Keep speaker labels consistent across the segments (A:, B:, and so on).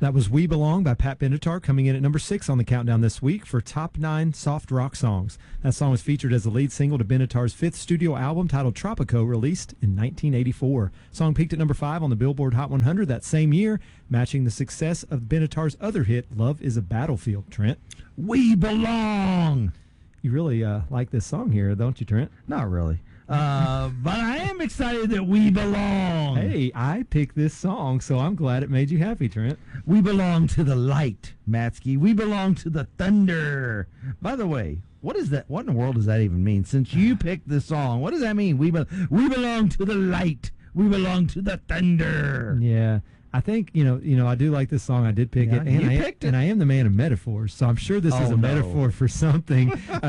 A: That was We Belong by Pat Benatar, coming in at number 6 on the countdown this week for Top 9 Soft Rock Songs. That song was featured as the lead single to Benatar's 5th studio album titled Tropico, released in 1984. The song peaked at number 5 on the Billboard Hot 100 that same year, matching the success of Benatar's other hit, Love is a Battlefield. Trent?
B: We Belong!
A: You really like this song here, don't you, Trent?
B: Not really. But I am excited that we belong.
A: Hey, I picked this song, so I'm glad it made you happy, Trent.
B: We belong to the light, Matsky. We belong to the thunder. By the way, what is that? What in the world does that even mean? Since you picked this song, what does that mean? We belong to the light. We belong to the thunder.
A: Yeah. I think, you know, I do like this song. I did pick it. And
B: picked it.
A: And I am the man of metaphors, so I'm sure this is a metaphor for something.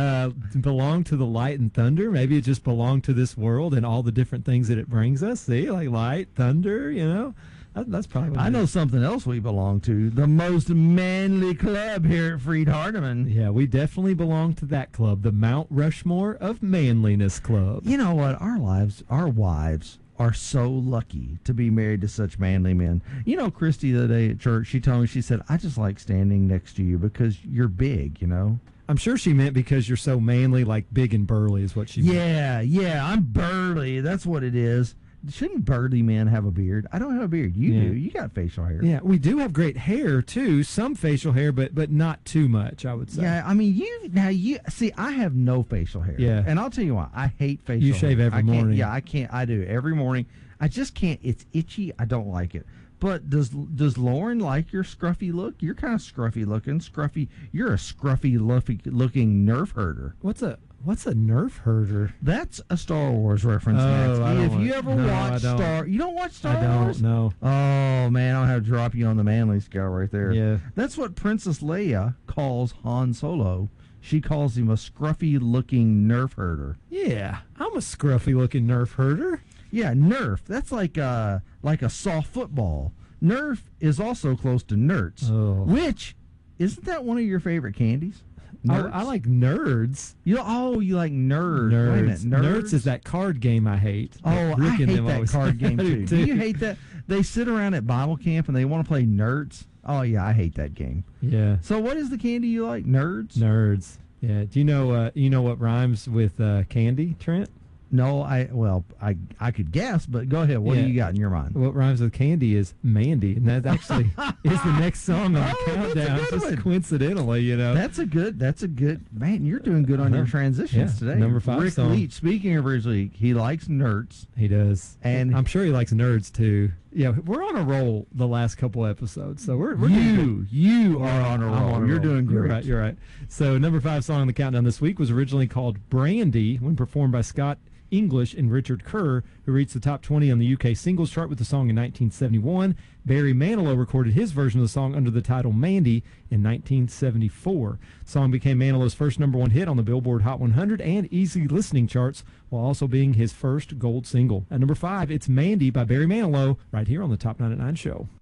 A: Belong to the light and thunder. Maybe it just belonged to this world and all the different things that it brings us. See, like light, thunder, you know. That's probably what
B: I know something else we belong to. The most manly club here at Freed Hardeman.
A: Yeah, we definitely belong to that club, the Mount Rushmore of Manliness Club.
B: You know what? Our wives are so lucky to be married to such manly men. You know, Christy, the other day at church, she told me, she said, I just like standing next to you because you're big, you know?
A: I'm sure she meant because you're so manly, like big and burly is what she meant.
B: Yeah, I'm burly. That's what it is. Shouldn't burly men have a beard? I don't have a beard. You do. You got facial hair.
A: Yeah, we do have great hair, too. Some facial hair, but not too much, I would say.
B: Yeah, I mean, you see, I have no facial hair.
A: Yeah.
B: And I'll tell you why. I hate facial hair.
A: You shave every morning.
B: Yeah, I can't. I do every morning. I just can't. It's itchy. I don't like it. But does Lauren like your scruffy look? You're kind of scruffy looking. You're a scruffy looking nerf herder.
A: What's a nerf herder?
B: That's a Star Wars reference, Matsky. If you ever watch you don't watch Star Wars?
A: I don't know.
B: Oh man, I'll have to drop you on the manly scale right there.
A: Yeah.
B: That's what Princess Leia calls Han Solo. She calls him a scruffy looking nerf herder.
A: Yeah, I'm a scruffy looking nerf herder.
B: Yeah, Nerf. That's like a soft football. Nerf is also close to Nerds, which isn't that one of your favorite candies?
A: I like Nerds.
B: You like Nerds.
A: Nerds.
B: Wait a minute,
A: Nerds is that card game I hate.
B: Oh, I hate that card game too. Do you hate that? They sit around at Bible camp and they want to play Nerds. Oh yeah, I hate that game.
A: Yeah.
B: So what is the candy you like? Nerds.
A: Nerds. Yeah. Do you know what rhymes with candy, Trent?
B: No, I could guess, but go ahead. What do you got in your mind?
A: What rhymes with candy is Mandy, and that actually is the next song on the countdown. Just coincidentally, you know.
B: That's a good. Man, you're doing good on your transitions today.
A: Number 5
B: Rick
A: song.
B: Leach. Speaking of Rick Leach, he likes Nerds.
A: He does,
B: and
A: I'm sure he likes Nerds too. Yeah, we're on a roll the last couple episodes, so we're
B: you are on a roll. You're doing great.
A: You're right. So number 5 song on the countdown this week was originally called Brandy when performed by Scott English and Richard Kerr, who reached the top 20 on the UK singles chart with the song in 1971. Barry Manilow recorded his version of the song under the title Mandy in 1974. The song became Manilow's first number 1 hit on the Billboard Hot 100 and Easy Listening charts, while also being his first gold single. At number 5, it's Mandy by Barry Manilow, right here on the Top 9 at 9 show.